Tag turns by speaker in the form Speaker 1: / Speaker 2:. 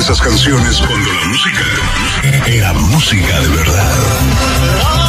Speaker 1: esas canciones cuando la música era música de verdad.